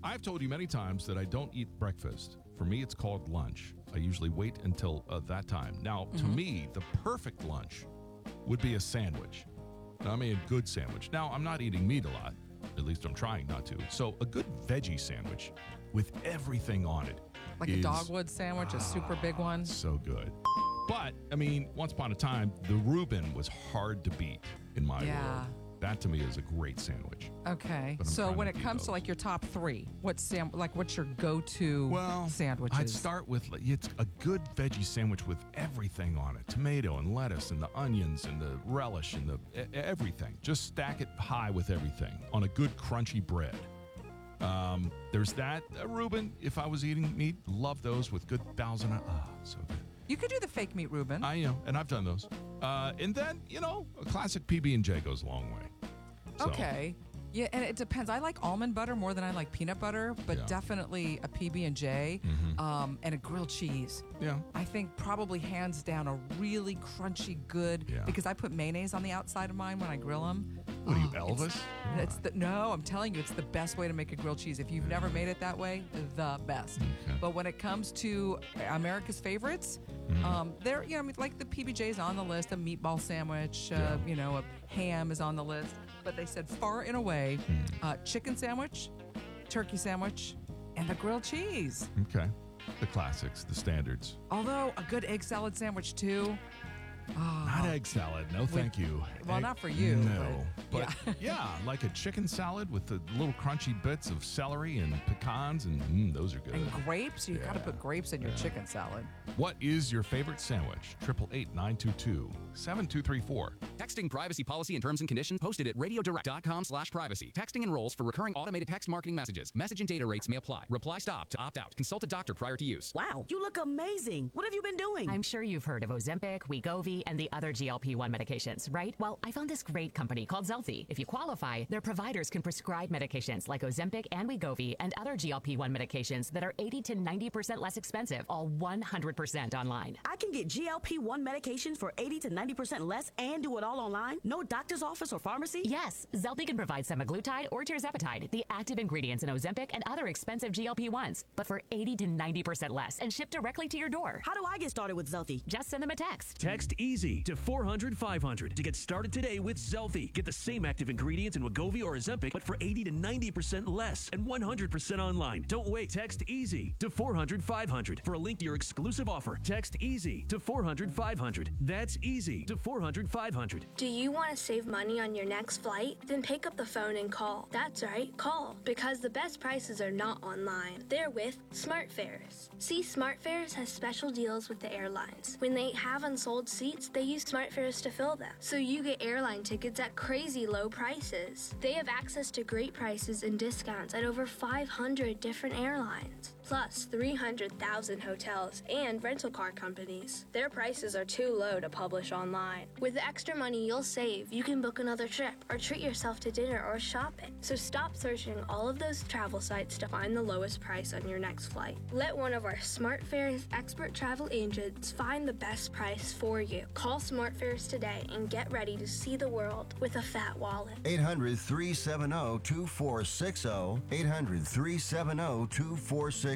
I've told you many times that I don't eat breakfast. For me, it's called lunch. I usually wait until that time. Now, to me, the perfect lunch would be a sandwich. I mean, a good sandwich. Now, I'm not eating meat a lot. At least I'm trying not to. So a good veggie sandwich with everything on it. Like a dogwood sandwich, a super big one. So good. But, I mean, once upon a time, the Reuben was hard to beat in my world. That to me is a great sandwich. Okay. So when it comes to like your top three, what's your go-to sandwiches? I'd start with it's a good veggie sandwich with everything on it. Tomato and lettuce and the onions and the relish and the everything. Just stack it high with everything on a good crunchy bread. There's that. Reuben, if I was eating meat, love those with good thousand. So good. You could do the fake meat Reuben. I know, and I've done those. And then, a classic PB&J goes a long way. So. Okay. Yeah, and it depends. I like almond butter more than I like peanut butter, but definitely a PB&J and a grilled cheese. Yeah. I think probably hands down a really crunchy, good, because I put mayonnaise on the outside of mine when I grill them. What are you, Elvis? No, I'm telling you, it's the best way to make a grilled cheese. If you've never made it that way, the best. Okay. But when it comes to America's favorites, they're, like the PB&J is on the list, a meatball sandwich, a ham is on the list. But they said far and away, chicken sandwich, turkey sandwich, and the grilled cheese. Okay. The classics, the standards. Although a good egg salad sandwich, too. Not egg salad. No, thank you. Well, not for you. No. But like a chicken salad with the little crunchy bits of celery and pecans, and those are good. And grapes. You got to put grapes in your chicken salad. What is your favorite sandwich? 888-922-7234. Texting privacy policy and terms and conditions posted at radiodirect.com/privacy. Texting enrolls for recurring automated text marketing messages. Message and data rates may apply. Reply stop to opt out. Consult a doctor prior to use. Wow, you look amazing. What have you been doing? I'm sure you've heard of Ozempic, Wegovy, and the other GLP-1 medications, right? Well, I found this great company called Zelfie. If you qualify, their providers can prescribe medications like Ozempic and Wegovy and other GLP-1 medications that are 80 to 90% less expensive, all 100% online. I can get GLP-1 medications for 80 to 90% less and do it all online? No doctor's office or pharmacy? Yes, Zelfie can provide semaglutide or tirzepatide, the active ingredients in Ozempic and other expensive GLP-1s, but for 80 to 90% less and shipped directly to your door. How do I get started with Zelfie? Just send them a text. Text EASY to 400-500 to get started today with Zelfie. Get the same active ingredients in Wegovy or Ozempic, but for 80 to 90% less and 100% online. Don't wait. Text EASY to 400-500 for a link to your exclusive offer. Text EASY to 400-500. That's EASY to 400-500. Do you want to save money on your next flight? Then pick up the phone and call. That's right, call. Because the best prices are not online. They're with SmartFares. See, SmartFares has special deals with the airlines. When they have unsold seats, they use SmartFares to fill them. So you get airline tickets at crazy low prices. They have access to great prices and discounts at over 500 different airlines. Plus 300,000 hotels and rental car companies. Their prices are too low to publish online. With the extra money you'll save, you can book another trip or treat yourself to dinner or shopping. So stop searching all of those travel sites to find the lowest price on your next flight. Let one of our SmartFares expert travel agents find the best price for you. Call SmartFares today and get ready to see the world with a fat wallet. 800-370-2460. 800-370-2460.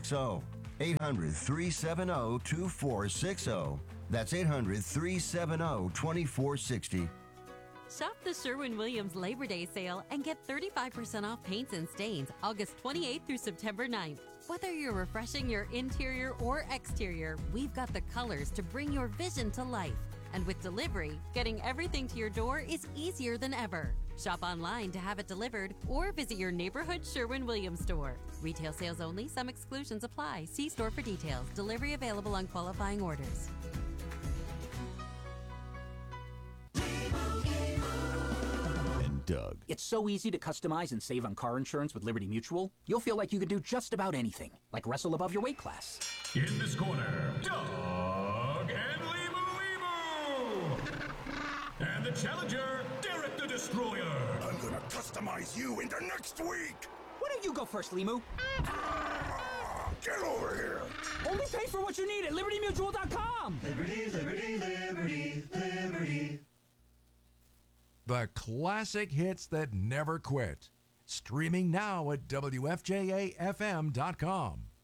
800-370-2460. That's 800-370-2460. Shop the Sherwin-Williams Labor Day sale and get 35% off paints and stains August 28th through September 9th. Whether you're refreshing your interior or exterior, we've got the colors to bring your vision to life. And with delivery, getting everything to your door is easier than ever. Shop online to have it delivered or visit your neighborhood Sherwin-Williams store. Retail sales only. Some exclusions apply. See store for details. Delivery available on qualifying orders. Doug. It's so easy to customize and save on car insurance with Liberty Mutual. You'll feel like you can do just about anything, like wrestle above your weight class. In this corner, Doug and Limu. And the challenger, Derek the Destroyer. I'm gonna customize you into next week. Why don't you go first, Limu? Get over here. Only pay for what you need at LibertyMutual.com. Liberty, liberty, liberty, liberty. The classic hits that never quit. Streaming now at WFJAFM.com.